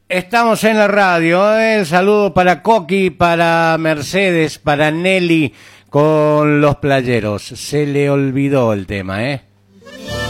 Estamos en la radio, ¿eh? Saludo para Coqui, para Mercedes, para Nelly con los playeros. Se le olvidó el tema, ¿eh?